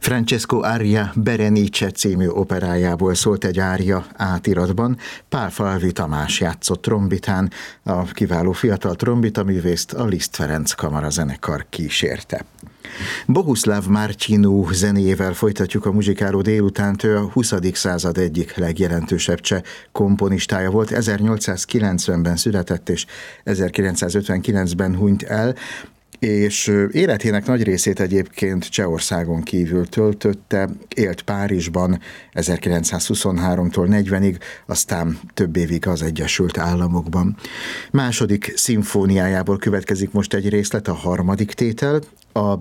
Francesco Aria Berenice című operájából szólt egy ária átiratban. Pál Falvi Tamás játszott trombitán, a kiváló fiatal trombitaművészt a Liszt Ferenc kamarazenekar kísérte. Bohuslav Martinů zenéjével folytatjuk a muzsikáló délutánt. Ő a 20. század egyik legjelentősebb cseh komponistája volt. 1890-ben született és 1959-ben hunyt el, és életének nagy részét egyébként Csehországon kívül töltötte, élt Párizsban 1923-tól 40-ig, aztán több évig az Egyesült Államokban. Második szimfóniájából következik most egy részlet, a harmadik tétel, a